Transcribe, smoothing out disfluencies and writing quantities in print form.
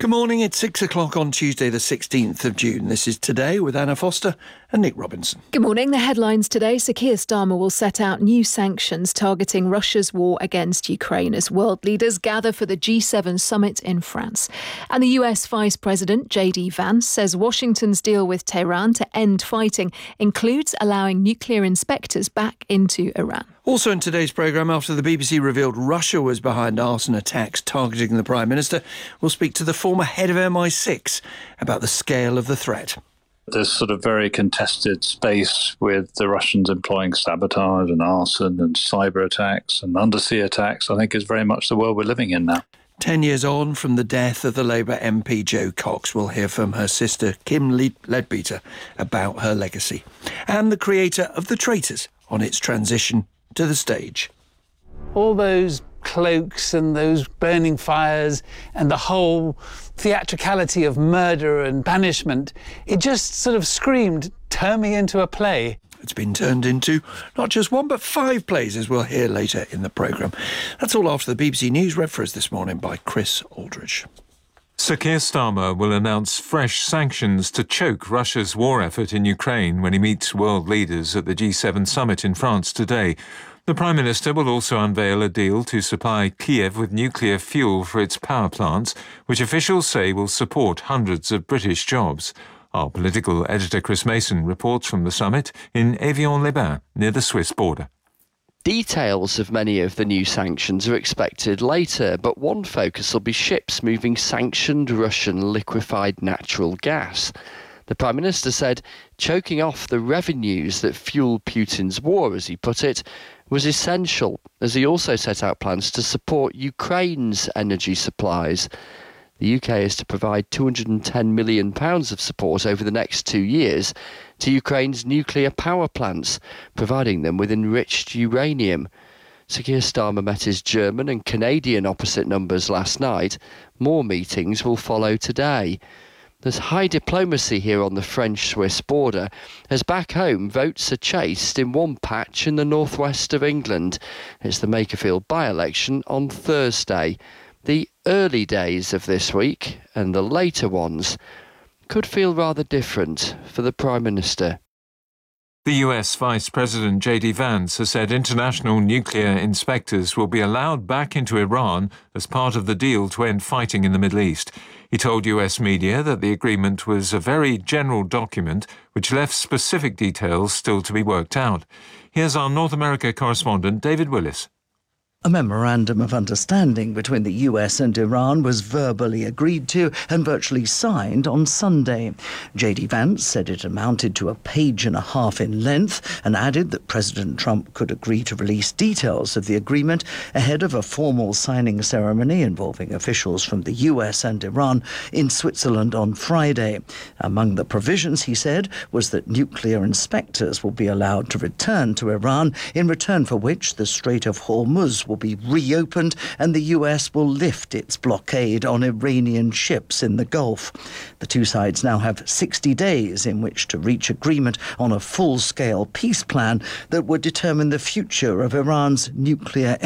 Good morning, it's 6 o'clock on Tuesday the 16th of June. This is Today with Anna Foster and Nick Robinson. Good morning. The headlines today: Sir Keir Starmer will set out new sanctions targeting Russia's war against Ukraine as world leaders gather for the G7 summit in France. And the US Vice President JD Vance says Washington's deal with Tehran to end fighting includes allowing nuclear inspectors back into Iran. Also in today's programme, after the BBC revealed Russia was behind arson attacks targeting the Prime Minister, we'll speak to the former head of MI6 about the scale of the threat. This sort of very contested space with the Russians employing sabotage and arson and cyber attacks and undersea attacks, I think is very much the world we're living in now. 10 years on from the death of the Labour MP Jo Cox, we'll hear from her sister Kim Leadbeater about her legacy. And the creator of The Traitors on its transition to the stage. All those cloaks and those burning fires and the whole theatricality of murder and banishment, it just sort of screamed, turn me into a play. It's been turned into not just one but 5 plays, as we'll hear later in the programme. That's all after the BBC News read for us this morning by Chris Aldridge. Sir Keir Starmer will announce fresh sanctions to choke Russia's war effort in Ukraine when he meets world leaders at the G7 summit in France today. The Prime Minister will also unveil a deal to supply Kiev with nuclear fuel for its power plants, which officials say will support hundreds of British jobs. Our political editor Chris Mason reports from the summit in Evian-les-Bains, near the Swiss border. Details of many of the new sanctions are expected later, but one focus will be ships moving sanctioned Russian liquefied natural gas. The Prime Minister said choking off the revenues that fuel Putin's war, as he put it, was essential, as he also set out plans to support Ukraine's energy supplies. The UK is to provide £210 million of support over the next 2 years to Ukraine's nuclear power plants, providing them with enriched uranium. Sir Keir Starmer met his German and Canadian opposite numbers last night. More meetings will follow today. There's high diplomacy here on the French-Swiss border, as back home votes are chased in one patch in the northwest of England. It's the Makerfield by-election on Thursday. The early days of this week, and the later ones, could feel rather different for the Prime Minister. The US Vice President JD Vance has said international nuclear inspectors will be allowed back into Iran as part of the deal to end fighting in the Middle East. He told US media that the agreement was a very general document which left specific details still to be worked out. Here's our North America correspondent David Willis. A memorandum of understanding between the US and Iran was verbally agreed to and virtually signed on Sunday. JD Vance said it amounted to a page and a half in length and added that President Trump could agree to release details of the agreement ahead of a formal signing ceremony involving officials from the US and Iran in Switzerland on Friday. Among the provisions, he said, was that nuclear inspectors will be allowed to return to Iran, in return for which the Strait of Hormuz will be reopened and the US will lift its blockade on Iranian ships in the Gulf. The two sides now have 60 days in which to reach agreement on a full-scale peace plan that would determine the future of Iran's nuclear